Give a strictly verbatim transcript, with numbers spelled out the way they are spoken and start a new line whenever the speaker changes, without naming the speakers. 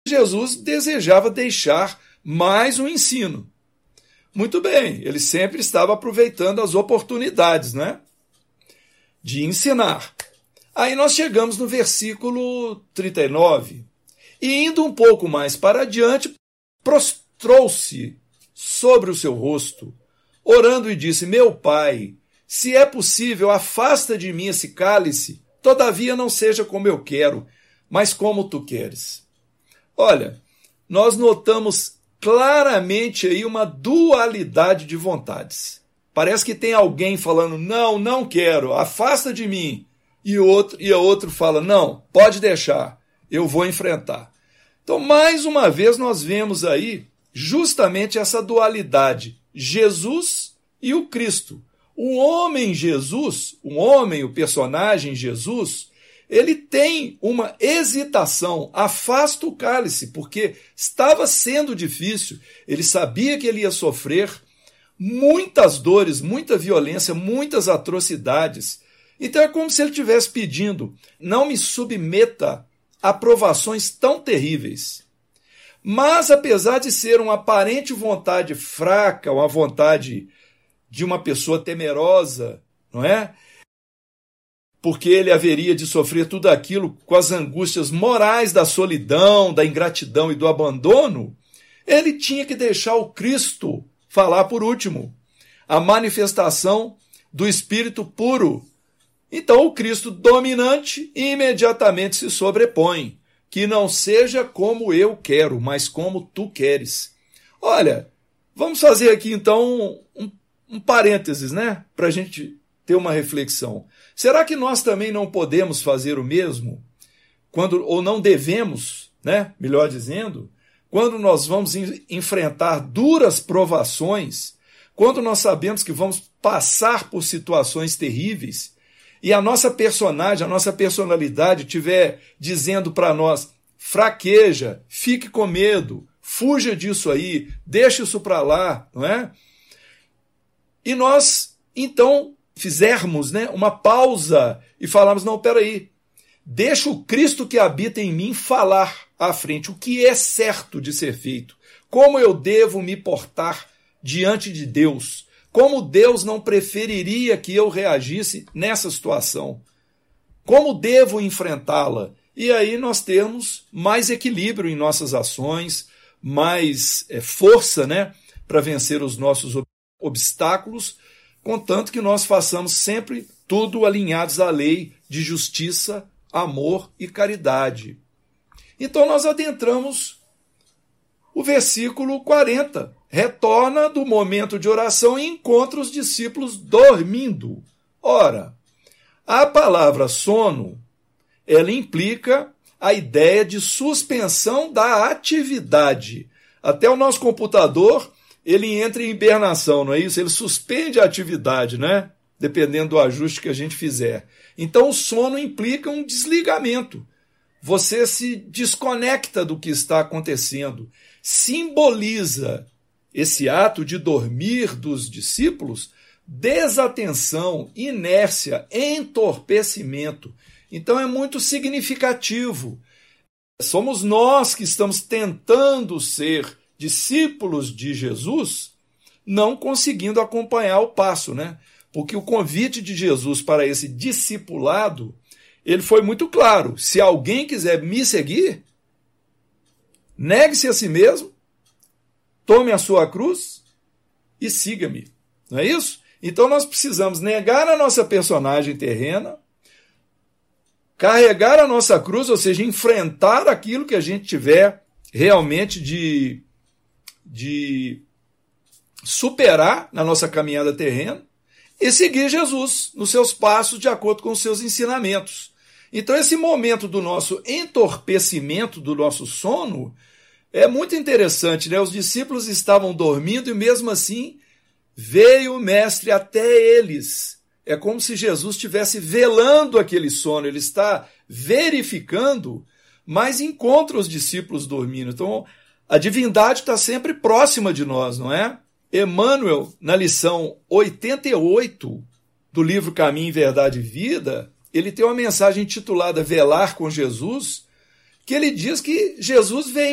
Jesus desejava deixar mais um ensino. Muito bem, ele sempre estava aproveitando as oportunidades, né, de ensinar. Aí nós chegamos no versículo trinta e nove. E indo um pouco mais para adiante, prostrou-se sobre o seu rosto, orando e disse: Meu pai, se é possível, afasta de mim esse cálice, todavia não seja como eu quero, mas como tu queres. Olha, nós notamos claramente aí uma dualidade de vontades. Parece que tem alguém falando: não, não quero, afasta de mim. E outro, e o outro fala: não, pode deixar, eu vou enfrentar. Então, mais uma vez, nós vemos aí justamente essa dualidade, Jesus e o Cristo. O homem Jesus, o homem, o personagem Jesus, ele tem uma hesitação, afasta o cálice, porque estava sendo difícil, ele sabia que ele ia sofrer muitas dores, muita violência, muitas atrocidades. Então é como se ele estivesse pedindo: não me submeta a provações tão terríveis. Mas, apesar de ser uma aparente vontade fraca, uma vontade de uma pessoa temerosa, não é? Porque ele haveria de sofrer tudo aquilo com as angústias morais da solidão, da ingratidão e do abandono, ele tinha que deixar o Cristo falar por último, a manifestação do Espírito puro. Então o Cristo dominante imediatamente se sobrepõe. Que não seja como eu quero, mas como tu queres. Olha, vamos fazer aqui então um, um parênteses, né? Para a gente ter uma reflexão. Será que nós também não podemos fazer o mesmo? Quando, ou não devemos, né? Melhor dizendo, quando nós vamos em, enfrentar duras provações, quando nós sabemos que vamos passar por situações terríveis, e a nossa personagem, a nossa personalidade estiver dizendo para nós: fraqueja, fique com medo, fuja disso aí, deixe isso para lá, não é? E nós, então, fizermos, né, uma pausa e falarmos: não, peraí, deixa o Cristo que habita em mim falar à frente o que é certo de ser feito, como eu devo me portar diante de Deus. Como Deus não preferiria que eu reagisse nessa situação? Como devo enfrentá-la? E aí nós temos mais equilíbrio em nossas ações, mais é, força, né, para vencer os nossos obstáculos, contanto que nós façamos sempre tudo alinhados à lei de justiça, amor e caridade. Então nós adentramos o versículo quarenta. Retorna do momento de oração e encontra os discípulos dormindo. Ora, a palavra sono, ela implica a ideia de suspensão da atividade. Até o nosso computador, ele entra em hibernação, não é isso? Ele suspende a atividade, né? Dependendo do ajuste que a gente fizer. Então, o sono implica um desligamento. Você se desconecta do que está acontecendo. Simboliza esse ato de dormir dos discípulos desatenção, inércia, entorpecimento. Então é muito significativo. Somos nós que estamos tentando ser discípulos de Jesus, não conseguindo acompanhar o passo, né? Porque o convite de Jesus para esse discipulado, ele foi muito claro: se alguém quiser me seguir, negue-se a si mesmo, tome a sua cruz e siga-me. Não é isso? Então nós precisamos negar a nossa personagem terrena, carregar a nossa cruz, ou seja, enfrentar aquilo que a gente tiver realmente de, de superar na nossa caminhada terrena e seguir Jesus nos seus passos de acordo com os seus ensinamentos. Então esse momento do nosso entorpecimento, do nosso sono, é muito interessante, né? Os discípulos estavam dormindo e mesmo assim veio o mestre até eles. É como se Jesus estivesse velando aquele sono, ele está verificando, mas encontra os discípulos dormindo. Então a divindade está sempre próxima de nós, não é? Emmanuel, na lição oitenta e oito do livro Caminho, Verdade e Vida, ele tem uma mensagem intitulada Velar com Jesus, que ele diz que Jesus veio